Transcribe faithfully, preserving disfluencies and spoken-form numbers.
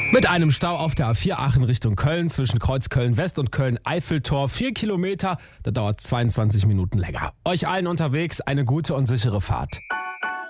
Mit einem Stau auf der A vier Aachen Richtung Köln zwischen Kreuz Köln-West und Köln-Eiffeltor. Vier Kilometer, da dauert zweiundzwanzig Minuten länger. Euch allen unterwegs eine gute und sichere Fahrt.